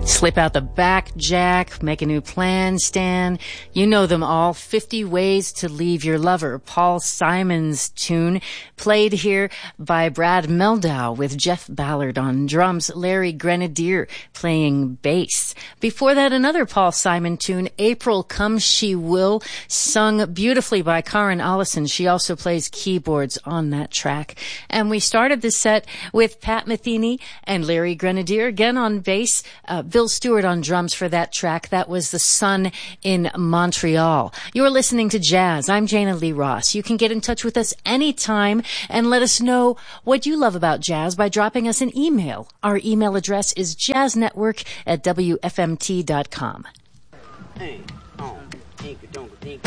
Slip out the back, Jack. Make a new plan, Stan. You know them all. 50 Ways to Leave Your Lover. Paul Simon's tune, played here by Brad Meldau with Jeff Ballard on drums. Larry Grenadier playing bass. Before that, another Paul Simon tune, April Come She Will, sung beautifully by Karen Allison. She also plays keyboards on that track. And we started this set with Pat Metheny and Larry Grenadier again on bass. Bill Stewart on drums for that track. That was The Sun in Montreal. You're listening to Jazz. I'm Jana Lee Ross. You can get in touch with us anytime and let us know what you love about jazz by dropping us an email. Our email address is jazznetwork@wfmt.com.